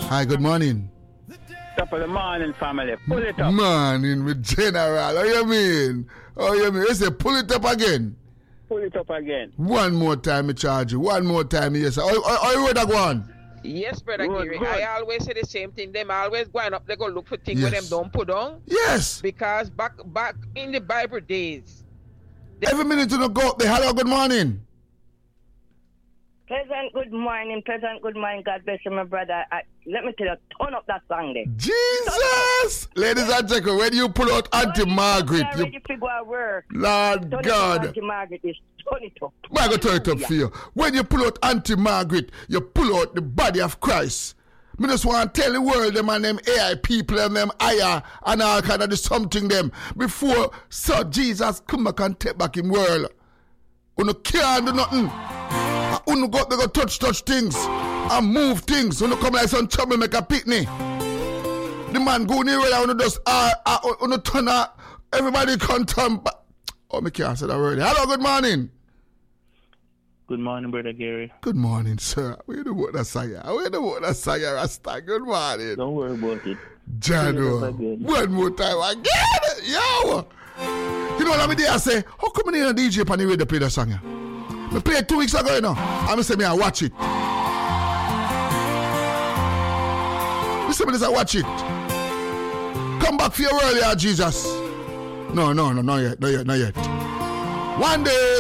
Hi, good morning. Top of the morning, family. Pull it up. Morning with General. How you mean? You say pull it up again. Pull it up again. One more time, I charge you. One more time, yes. How you would that one? Yes, brother Good, Gary. good. I always say the same thing. Them always going up, they go look for things Yes. where them don't put on. Yes. Because back in the Bible days, Every minute you go up there. Hello, good morning. Pleasant good morning, God bless you, my brother. Let me tell you, turn up that song there. Jesus! Ladies and gentlemen, when you pull out Auntie Margaret, I'm you, ready to go to work. Lord Turn it up, God. Auntie Margaret is turn it up. I'm going to turn it up for you. When you pull out Auntie Margaret, you pull out the body of Christ. I just want to tell the world them and them AI people and them higher and all kind of the something them before Sir Jesus come back and take back in world. You can't do nothing. You go touch things and move things. You come like some troublemaker picnic. The man go near where you just turn out. Everybody can turn back. Oh, me can't say that word. Hello, good morning. Good morning, Brother Gary. Good morning, sir. Where the water saya? Where the water saya, Rasta? Good morning. Don't worry about it. Jano. One more time again. Yo. You know what I mean? I say, how come you need a DJ on the radio play that song? Yeah? I played it 2 weeks ago, you know. I'm say me I watch it. Listen me, I watch it. Come back for your earlier, Jesus. No, not yet. One day.